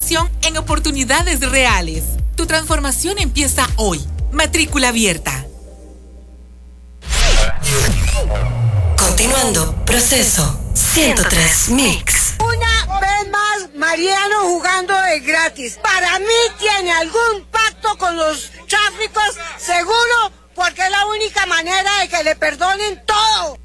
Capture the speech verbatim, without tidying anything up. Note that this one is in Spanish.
inversión en oportunidades reales. Tu transformación empieza hoy. Matrícula abierta. Continuando, proceso ciento tres Mix. Una vez más, Mariano jugando de gratis. Para mí tiene algún pacto con los tráficos, seguro, porque es la única manera de que le perdonen todo.